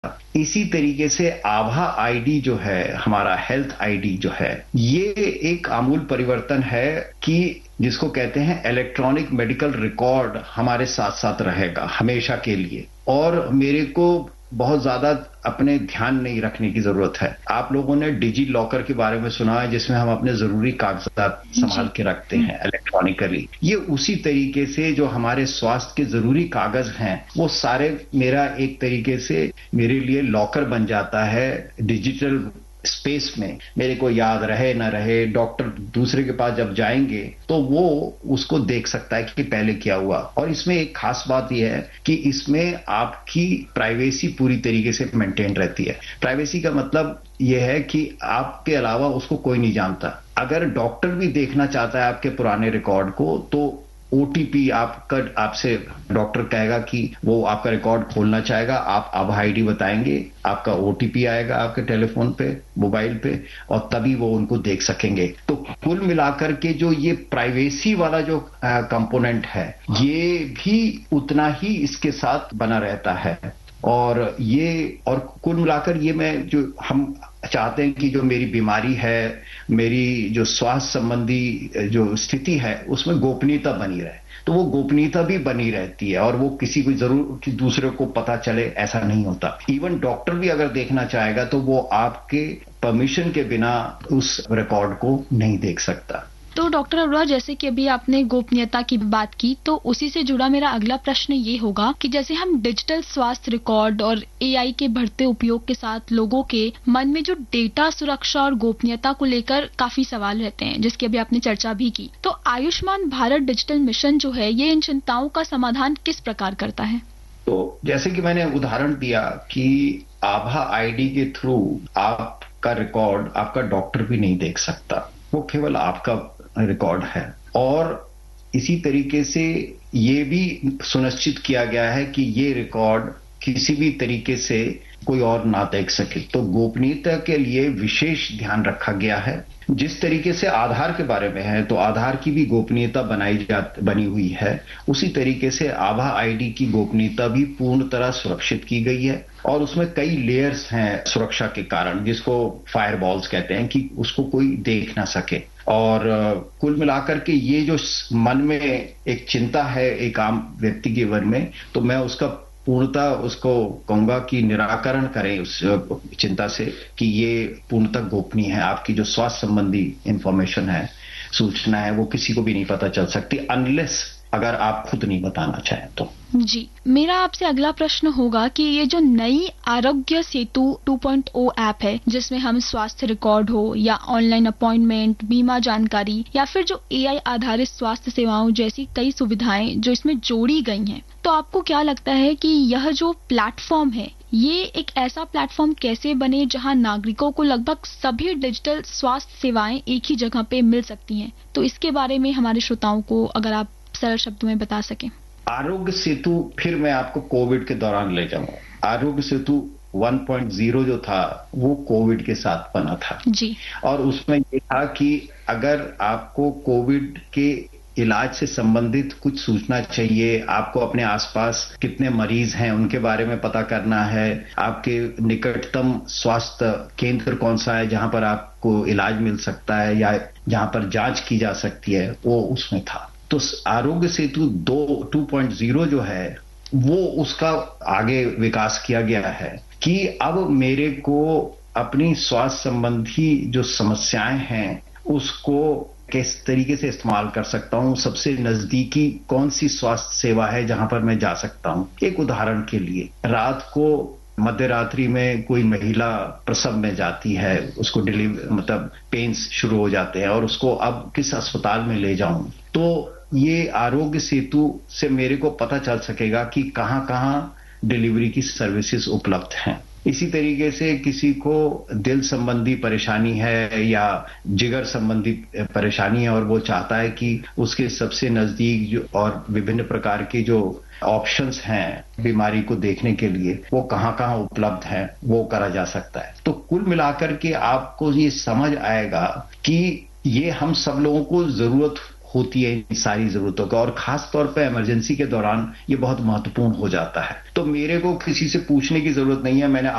इसी तरीके से आभा आईडी जो है, हमारा हेल्थ आईडी जो है, ये एक आमूल परिवर्तन है कि जिसको कहते हैं इलेक्ट्रॉनिक मेडिकल रिकॉर्ड हमारे साथ साथ रहेगा हमेशा के लिए। और मेरे को बहुत ज्यादा अपने ध्यान नहीं रखने की जरूरत है। आप लोगों ने डिजी लॉकर के बारे में सुना है, जिसमें हम अपने जरूरी कागजात संभाल के रखते हैं इलेक्ट्रॉनिकली। ये उसी तरीके से जो हमारे स्वास्थ्य के जरूरी कागज हैं, वो सारे मेरा एक तरीके से मेरे लिए लॉकर बन जाता है डिजिटल स्पेस में। मेरे को याद रहे ना रहे, डॉक्टर दूसरे के पास जब जाएंगे तो वो उसको देख सकता है कि पहले क्या हुआ। और इसमें एक खास बात यह है कि इसमें आपकी प्राइवेसी पूरी तरीके से मेंटेन रहती है। प्राइवेसी का मतलब यह है कि आपके अलावा उसको कोई नहीं जानता। अगर डॉक्टर भी देखना चाहता है आपके पुराने रिकॉर्ड को, तो ओटीपी आपसे डॉक्टर कहेगा कि वो आपका रिकॉर्ड खोलना चाहेगा, आप आभा आईडी बताएंगे, आपका ओटीपी आएगा आपके टेलीफोन पे, मोबाइल पे, और तभी वो उनको देख सकेंगे। तो कुल मिलाकर के जो ये प्राइवेसी वाला जो कंपोनेंट है, ये भी उतना ही इसके साथ बना रहता है। और कुल मिलाकर ये हम चाहते हैं कि जो मेरी बीमारी है, मेरी जो स्वास्थ्य संबंधी जो स्थिति है, उसमें गोपनीयता बनी रहे। तो वो गोपनीयता भी बनी रहती है और वो किसी को जरूर कि दूसरे को पता चले, ऐसा नहीं होता। इवन डॉक्टर भी अगर देखना चाहेगा तो वो आपके परमिशन के बिना उस रिकॉर्ड को नहीं देख सकता। तो डॉक्टर अरोड़ा, जैसे कि अभी आपने गोपनीयता की बात की, तो उसी से जुड़ा मेरा अगला प्रश्न ये होगा कि जैसे हम डिजिटल स्वास्थ्य रिकॉर्ड और एआई के बढ़ते उपयोग के साथ लोगों के मन में जो डेटा सुरक्षा और गोपनीयता को लेकर काफी सवाल रहते हैं, जिसकी अभी आपने चर्चा भी की, तो आयुष्मान भारत डिजिटल मिशन जो है, ये इन चिंताओं का समाधान किस प्रकार करता है? तो जैसे कि मैंने उदाहरण दिया कि आभा आईडी के थ्रू आपका रिकॉर्ड आपका डॉक्टर भी नहीं देख सकता, वो केवल आपका रिकॉर्ड है। और इसी तरीके से ये भी सुनिश्चित किया गया है कि ये रिकॉर्ड किसी भी तरीके से कोई और ना देख सके। तो गोपनीयता के लिए विशेष ध्यान रखा गया है। जिस तरीके से आधार के बारे में है, तो आधार की भी गोपनीयता बनी हुई है, उसी तरीके से आभा आईडी की गोपनीयता भी पूर्ण तरह सुरक्षित की गई है। और उसमें कई लेयर्स हैं सुरक्षा के कारण, जिसको फायरवॉल्स कहते हैं, कि उसको कोई देख ना सके। और कुल मिलाकर के ये जो मन में एक चिंता है एक आम व्यक्ति के मन में, तो मैं उसका पूर्णतः उसको कहूंगा कि निराकरण करें उस चिंता से कि ये पूर्णतः गोपनीय है। आपकी जो स्वास्थ्य संबंधी इंफॉर्मेशन है, सूचना है, वो किसी को भी नहीं पता चल सकती अनलेस अगर आप खुद नहीं बताना चाहें तो। जी, मेरा आपसे अगला प्रश्न होगा कि ये जो नई आरोग्य सेतु 2.0 ऐप है, जिसमें हम स्वास्थ्य रिकॉर्ड हो या ऑनलाइन अपॉइंटमेंट, बीमा जानकारी या फिर जो एआई आधारित स्वास्थ्य सेवाओं जैसी कई सुविधाएं जो इसमें जोड़ी गई हैं, तो आपको क्या लगता है कि यह जो प्लेटफॉर्म है, ये एक ऐसा प्लेटफॉर्म कैसे बने जहां नागरिकों को लगभग सभी डिजिटल स्वास्थ्य सेवाएं एक ही जगह पे मिल सकती हैं? तो इसके बारे में हमारे श्रोताओं को अगर आप सरल शब्दों में बता सकें। आरोग्य सेतु, फिर मैं आपको कोविड के दौरान ले जाऊंगा। आरोग्य सेतु 1.0 जो था वो कोविड के साथ बना था जी। और उसमें ये था कि अगर आपको कोविड के इलाज से संबंधित कुछ सूचना चाहिए, आपको अपने आसपास कितने मरीज हैं उनके बारे में पता करना है, आपके निकटतम स्वास्थ्य केंद्र कौन सा है जहां पर आपको इलाज मिल सकता है या जहां पर जांच की जा सकती है, वो उसमें था। तो आरोग्य सेतु 2.0 जो है वो उसका आगे विकास किया गया है कि अब मेरे को अपनी स्वास्थ्य संबंधी जो समस्याएं हैं उसको किस तरीके से इस्तेमाल कर सकता हूं, सबसे नजदीकी कौन सी स्वास्थ्य सेवा है जहां पर मैं जा सकता हूं। एक उदाहरण के लिए, रात को मध्य रात्रि में कोई महिला प्रसव में जाती है, उसको मतलब पेन्स शुरू हो जाते हैं और उसको अब किस अस्पताल में ले जाऊं, तो ये आरोग्य सेतु से मेरे को पता चल सकेगा कि कहां कहां डिलीवरी की सर्विसेज उपलब्ध हैं। इसी तरीके से किसी को दिल संबंधी परेशानी है या जिगर संबंधी परेशानी है और वो चाहता है कि उसके सबसे नजदीक और विभिन्न प्रकार के जो ऑप्शंस हैं बीमारी को देखने के लिए, वो कहां कहां उपलब्ध हैं, वो करा जा सकता है। तो कुल मिलाकर के आपको ये समझ आएगा कि ये हम सब लोगों को जरूरत होती है इन सारी जरूरतों का, और खास तौर पे इमरजेंसी के दौरान ये बहुत महत्वपूर्ण हो जाता है। तो मेरे को किसी से पूछने की जरूरत नहीं है, मैंने